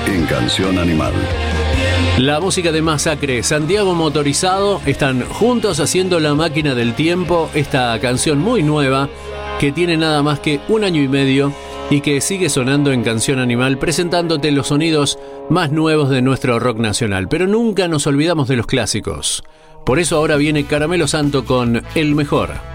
en Canción Animal. La música de Masacre, Santiago Motorizado, están juntos haciendo La Máquina del Tiempo, esta canción muy nueva que tiene nada más que 1 año y medio y que sigue sonando en Canción Animal, presentándote los sonidos más nuevos de nuestro rock nacional. Pero nunca nos olvidamos de los clásicos. Por eso ahora viene Caramelo Santo con El Mejor.